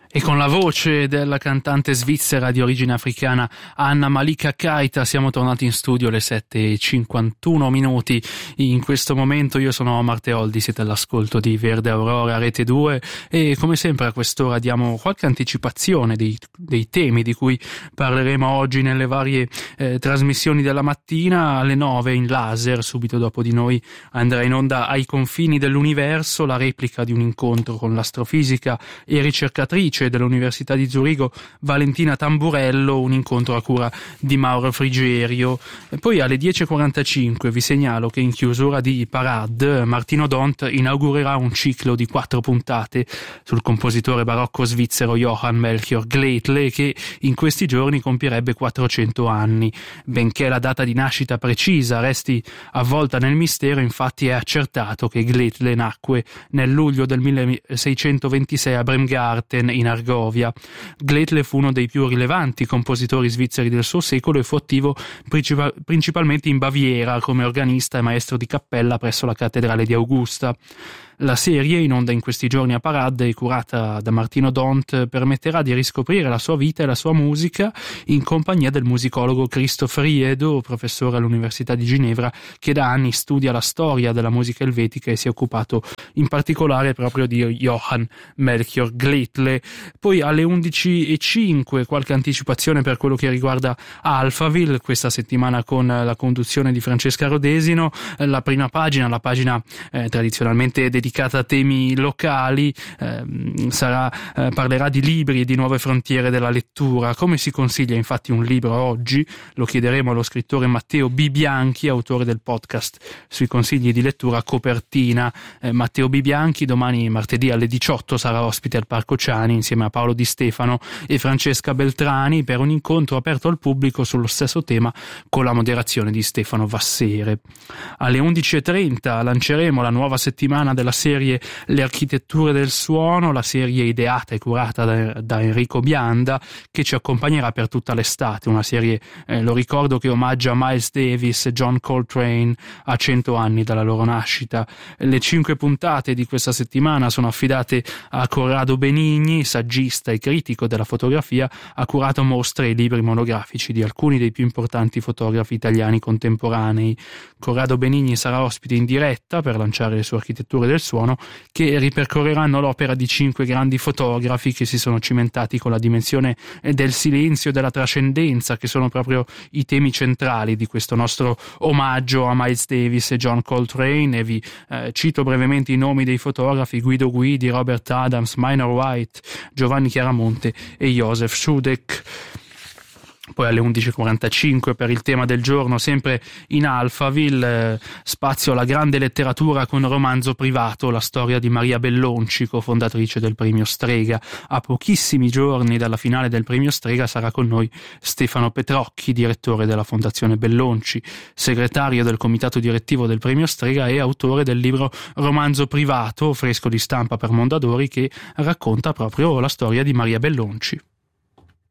E con la voce della cantante svizzera di origine africana Anna Malika Keita siamo tornati in studio alle 7:51. In questo momento io sono Omar Teoldi, siete all'ascolto di Verde Aurora Rete 2 e come sempre a quest'ora diamo qualche anticipazione dei temi di cui parleremo oggi nelle varie trasmissioni della mattina. Alle 9 in laser, subito dopo di noi andrà in onda Ai confini dell'universo, la replica di un incontro con l'astrofisica e ricercatrice dell'Università di Zurigo Valentina Tamburello, un incontro a cura di Mauro Frigerio. E poi alle 10:45 vi segnalo che in chiusura di Parade Martino Dont inaugurerà un ciclo di 4 puntate sul compositore barocco svizzero Johann Melchior Gleitler, che in questi giorni compierebbe 400 anni. Benché la data di nascita precisa resti avvolta nel mistero, infatti è accertato che Gleitler nacque nel luglio del 1626 a Bremgarten in Argovia. Gleitler fu uno dei più rilevanti compositori svizzeri del suo secolo e fu attivo principalmente in Baviera come organista e maestro di cappella presso la cattedrale di Augusta. La serie, in onda in questi giorni a Parade e curata da Martino Dont, permetterà di riscoprire la sua vita e la sua musica in compagnia del musicologo Christoph Riedo, professore all'Università di Ginevra, che da anni studia la storia della musica elvetica e si è occupato in particolare proprio di Johann Melchior Gleitler. Poi alle 11:05 qualche anticipazione per quello che riguarda Alphaville, questa settimana con la conduzione di Francesca Rodesino. La prima pagina, la pagina tradizionalmente dedicata a temi locali, parlerà di libri e di nuove frontiere della lettura. Come si consiglia infatti un libro oggi? Lo chiederemo allo scrittore Matteo Bibianchi, autore del podcast sui consigli di lettura Copertina. Matteo Bibianchi domani martedì alle 18 sarà ospite al Parco Ciani insieme a Paolo Di Stefano e Francesca Beltrani per un incontro aperto al pubblico sullo stesso tema con la moderazione di Stefano Vassere. Alle 11:30 lanceremo la nuova settimana della serie Le architetture del suono, la serie ideata e curata da Enrico Bianda, che ci accompagnerà per tutta l'estate. Una serie, lo ricordo, che omaggia Miles Davis e John Coltrane a 100 anni dalla loro nascita. Le 5 puntate di questa settimana sono affidate a Corrado Benigni, saggista e critico della fotografia. Ha curato mostre e libri monografici di alcuni dei più importanti fotografi italiani contemporanei. Corrado Benigni sarà ospite in diretta per lanciare le sue architetture del suono, che ripercorreranno l'opera di 5 grandi fotografi che si sono cimentati con la dimensione del silenzio e della trascendenza, che sono proprio i temi centrali di questo nostro omaggio a Miles Davis e John Coltrane. E vi cito brevemente i nomi dei fotografi: Guido Guidi, Robert Adams, Minor White, Giovanni Chiaramonte e Joseph Sudek. Poi alle 11:45 per il tema del giorno, sempre in Alphaville, spazio alla grande letteratura con Romanzo privato, la storia di Maria Bellonci, cofondatrice del Premio Strega. A pochissimi giorni dalla finale del Premio Strega sarà con noi Stefano Petrocchi, direttore della Fondazione Bellonci, segretario del comitato direttivo del Premio Strega e autore del libro Romanzo privato, fresco di stampa per Mondadori, che racconta proprio la storia di Maria Bellonci.